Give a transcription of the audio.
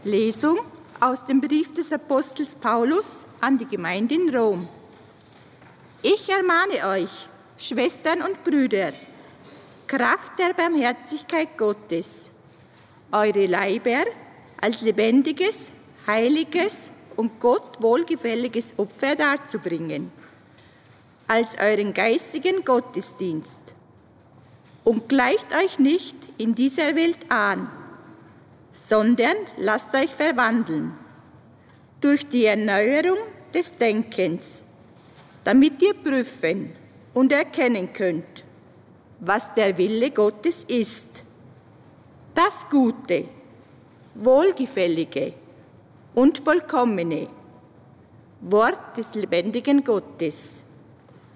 Lesung aus dem Brief des Apostels Paulus an die Gemeinde in Rom. Ich ermahne euch, Schwestern und Brüder, Kraft der Barmherzigkeit Gottes, eure Leiber als lebendiges, heiliges und Gott wohlgefälliges Opfer darzubringen, als euren geistigen Gottesdienst. Und gleicht euch nicht in dieser Welt an, sondern lasst euch verwandeln durch die Erneuerung des Denkens, damit ihr prüfen und erkennen könnt, was der Wille Gottes ist, das Gute, Wohlgefällige und Vollkommene Wort des lebendigen Gottes.